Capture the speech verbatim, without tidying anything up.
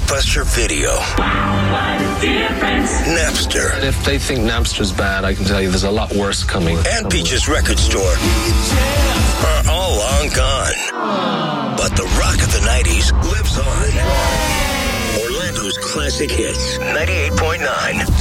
Blockbuster Video. Napster. If they think Napster's bad, I can tell you there's a lot worse coming. And Peach's Record Store are all long gone. But the rock of the nineties lives on. Orlando's classic hits, ninety-eight point nine